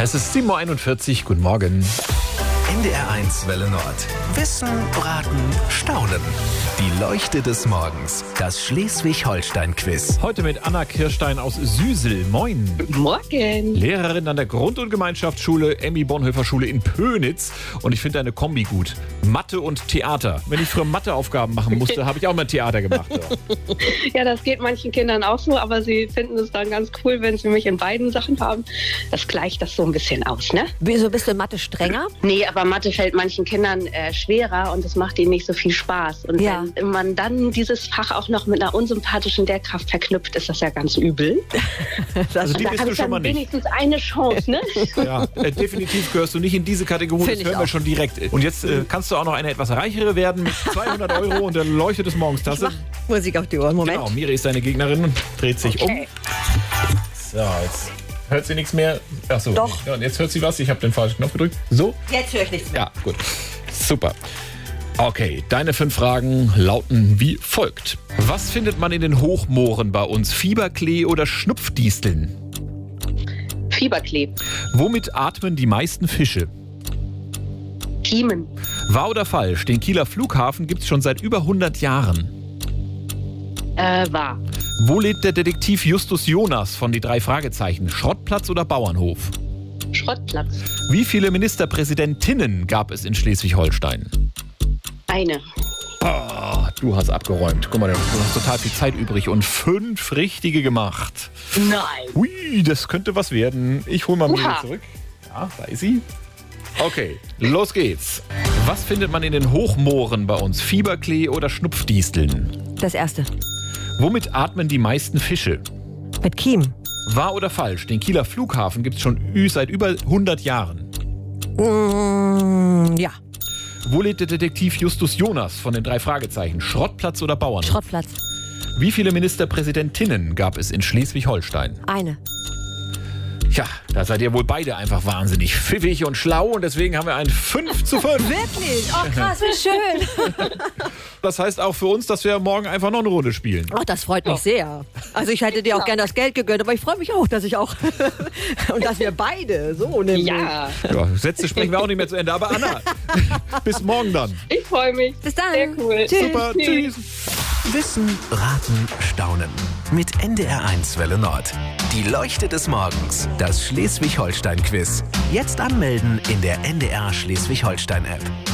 Es ist 7.41 Uhr, guten Morgen. NDR1 Welle Nord. Wissen, Braten, Staunen. Die Leuchte des Morgens. Das Schleswig-Holstein-Quiz. Heute mit Anna Kirstein aus Süsel. Moin. Morgen. Lehrerin an der Grund- und Gemeinschaftsschule Emmy-Bonhoeffer-Schule in Pönitz. Und ich finde eine Kombi gut. Mathe und Theater. Wenn ich früher Matheaufgaben machen musste, habe ich auch mal Theater gemacht. Ja, das geht manchen Kindern auch so, aber sie finden es dann ganz cool, wenn sie mich in beiden Sachen haben. Das gleicht das so ein bisschen aus, ne? Wieso bist du in Mathe strenger? Nee, aber Mathe fällt manchen Kindern schwerer und es macht ihnen nicht so viel Spaß. Und Ja. wenn man dann dieses Fach auch noch mit einer unsympathischen Lehrkraft verknüpft, ist das ja ganz übel. Also die Da bist habe du ich schon mal dann nicht. wenigstens eine Chance, ne? Ja, definitiv gehörst du nicht in diese Kategorie. Find Das ich hören wir auch. schon direkt. Und jetzt kannst du auch noch eine etwas reichere werden mit 200 € und der Leuchte des Morgens-Tasse. Musik auf die Ohren. Moment. Genau, Miri ist deine Gegnerin und dreht sich Okay. um. So, jetzt hört sie nichts mehr. Achso, Doch. ja, und jetzt hört sie was. Ich habe den falschen Knopf gedrückt. So? Jetzt höre ich nichts mehr. Ja, gut. Super. Okay, deine 5 Fragen lauten wie folgt. Was findet man in den Hochmooren bei uns? Fieberklee oder Schnupfdisteln? Fieberkleb. Womit atmen die meisten Fische? Kiemen. Wahr oder falsch? Den Kieler Flughafen gibt es schon seit über 100 Jahren. Wahr. Wo lebt der Detektiv Justus Jonas von die 3 Fragezeichen? Schrottplatz oder Bauernhof? Schrottplatz. Wie viele Ministerpräsidentinnen gab es in Schleswig-Holstein? Eine. Oh, du hast abgeräumt. Guck mal, du hast total viel Zeit übrig und 5 richtige gemacht. Nein. Hui, das könnte was werden. Ich hole mal Miri Uha. zurück. Ja, da ist sie. Okay, los geht's. Was findet man in den Hochmooren bei uns? Fieberklee oder Schnupfdisteln? Das erste. Womit atmen die meisten Fische? Mit Kiem. Wahr oder falsch? Den Kieler Flughafen gibt es schon seit über 100 Jahren. Ja. Wo lebt der Detektiv Justus Jonas von den 3 Fragezeichen? Schrottplatz oder Bauernhof? Schrottplatz. Wie viele Ministerpräsidentinnen gab es in Schleswig-Holstein? Eine. Tja, da seid ihr wohl beide einfach wahnsinnig pfiffig und schlau und deswegen haben wir ein 5:5. Wirklich? Oh krass, wie schön. Das heißt auch für uns, dass wir morgen einfach noch eine Runde spielen. Oh, das freut mich sehr. Also ich hätte dir auch gerne das Geld gegönnt, aber ich freue mich auch, dass ich auch und dass wir beide so nämlich. Ja. Ja, Sätze sprechen wir auch nicht mehr zu Ende. Aber Anna, bis morgen dann. Ich freue mich. Bis dann. Sehr cool. Tschüss. Super, tschüss. Wissen, Raten, Staunen. Mit NDR1 Welle Nord. Die Leuchte des Morgens. Das Schleswig-Holstein-Quiz. Jetzt anmelden in der NDR Schleswig-Holstein-App.